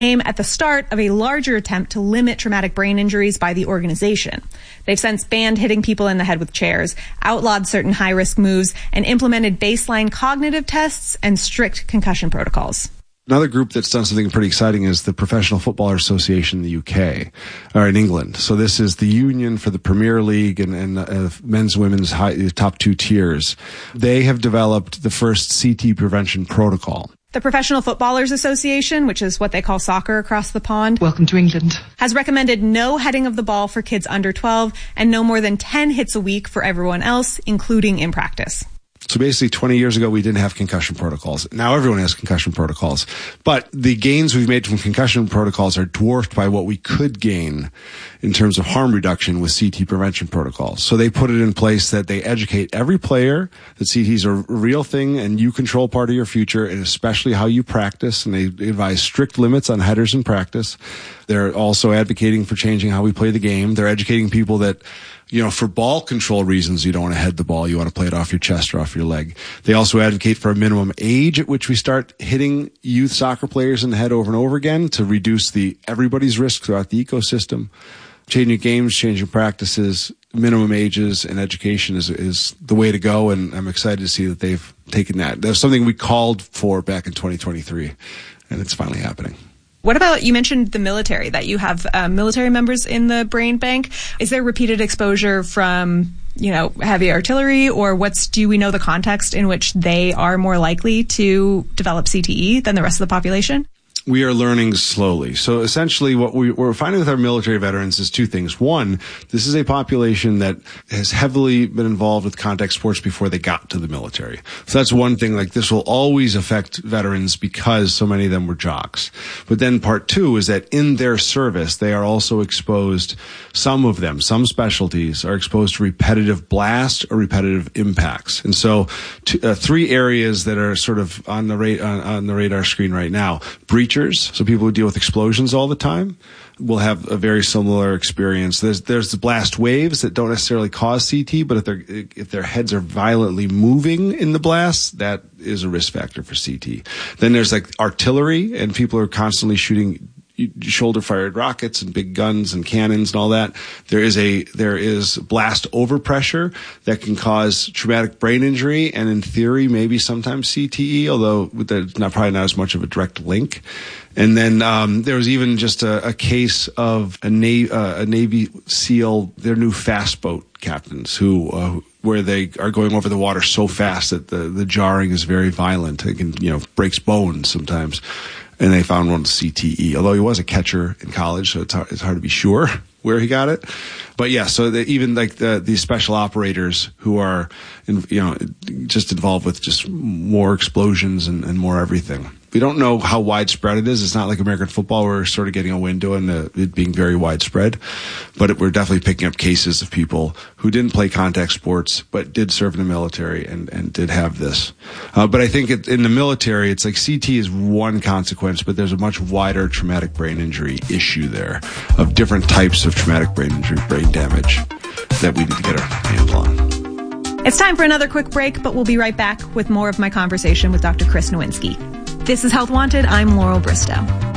came at the start of a larger attempt to limit traumatic brain injuries by the organization. They've since banned hitting people in the head with chairs, outlawed certain high-risk moves, and implemented baseline cognitive tests and strict concussion protocols. Another group that's done something pretty exciting is the Professional Footballer Association in the UK, or in England. So this is the union for the Premier League and men's, women's top two tiers. They have developed the first CT prevention protocol. The Professional Footballers Association, which is what they call soccer across the pond, welcome to England, has recommended no heading of the ball for kids under 12 and no more than 10 hits a week for everyone else, including in practice. So basically 20 years ago, we didn't have concussion protocols. Now everyone has concussion protocols. But the gains we've made from concussion protocols are dwarfed by what we could gain in terms of harm reduction with CT prevention protocols. So they put it in place that they educate every player that CTs are a real thing and you control part of your future, and especially how you practice. And they advise strict limits on headers in practice. They're also advocating for changing how we play the game. They're educating people that, for ball control reasons, you don't want to head the ball. You want to play it off your chest or off your leg. They also advocate for a minimum age at which we start hitting youth soccer players in the head over and over again to reduce everybody's risk throughout the ecosystem. Changing games, changing practices, minimum ages, and education is the way to go, and I'm excited to see that they've taken that. That's something we called for back in 2023, and it's finally happening. What about, you mentioned the military, that you have military members in the brain bank. Is there repeated exposure from, heavy artillery, or do we know the context in which they are more likely to develop CTE than the rest of the population? We are learning slowly. So essentially what we're finding with our military veterans is two things. One, this is a population that has heavily been involved with contact sports before they got to the military. So that's one thing, this will always affect veterans because so many of them were jocks. But then part two is that in their service, they are also exposed, some specialties are exposed to repetitive blast or repetitive impacts. And so three areas that are sort of on the radar screen right now. Breachers, so people who deal with explosions all the time, will have a very similar experience. There's the blast waves that don't necessarily cause CT, but if their heads are violently moving in the blast, that is a risk factor for CT. Then there's artillery, and people are constantly shooting shoulder-fired rockets and big guns and cannons and all that. There is blast overpressure that can cause traumatic brain injury, and in theory, maybe sometimes CTE, although there's probably not as much of a direct link. And then there was even just a case of a Navy SEAL, their new fast boat captains where they are going over the water so fast that the jarring is very violent. It can, breaks bones sometimes. And they found one with CTE, although he was a catcher in college, so it's hard to be sure where he got it. But yeah, so even these special operators who are, just involved with just more explosions and more everything. We don't know how widespread it is. It's not like American football. We're sort of getting a window into it being very widespread. But we're definitely picking up cases of people who didn't play contact sports but did serve in the military and did have this. But I think in the military, it's CT is one consequence, but there's a much wider traumatic brain injury issue there of different types of traumatic brain injury, brain damage that we need to get our handle on. It's time for another quick break, but we'll be right back with more of my conversation with Dr. Chris Nowinski. This is Health Wanted. I'm Laurel Bristow.